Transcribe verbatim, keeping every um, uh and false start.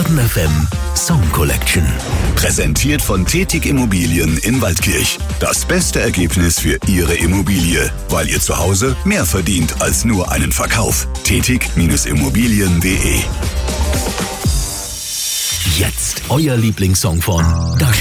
Baden F M Song Collection. Präsentiert von Tätig Immobilien in Waldkirch. Das beste Ergebnis für Ihre Immobilie, weil ihr zu Hause mehr verdient als nur einen Verkauf. Tätig Immobilien punkt de. Jetzt euer Lieblingssong von